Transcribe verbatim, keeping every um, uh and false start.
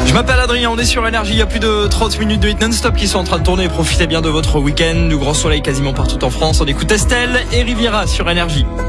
Je m'appelle Adrien, on est sur Énergie, il y a plus de trente minutes de hit non-stop qui sont en train de tourner. Profitez bien de votre week-end, du grand soleil quasiment partout en France. On écoute Estelle et Riviera sur Énergie.